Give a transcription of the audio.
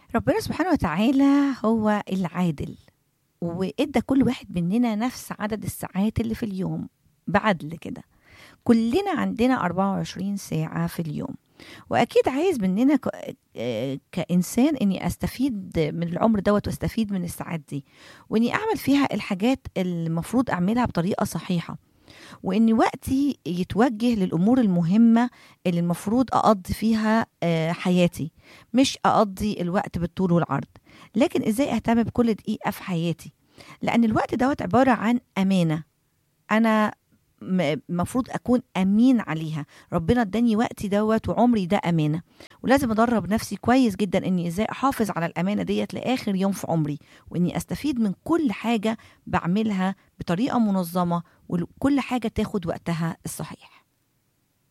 ربنا سبحانه وتعالى هو العادل، وادى كل واحد مننا نفس عدد الساعات اللي في اليوم بعدل كده. كلنا عندنا 24 ساعة في اليوم، وأكيد عايز مننا كإنسان إني أستفيد من العمر دوت وأستفيد من الساعات دي، وإني أعمل فيها الحاجات اللي المفروض أعملها بطريقة صحيحة، وإن وقتي يتوجه للأمور المهمة اللي المفروض أقضي فيها حياتي، مش أقضي الوقت بالطول والعرض. لكن إزاي أهتم بكل دقيقة في حياتي؟ لأن الوقت دوت عبارة عن أمانة. أنا المفروض أكون أمين عليها. ربنا اداني وقتي دوت وعمري ده أمانة، ولازم أدرب نفسي كويس جدا إني إزاي أحافظ على الأمانة ديت لآخر يوم في عمري، وإني أستفيد من كل حاجة بعملها بطريقة منظمة، وكل حاجة تاخد وقتها الصحيح.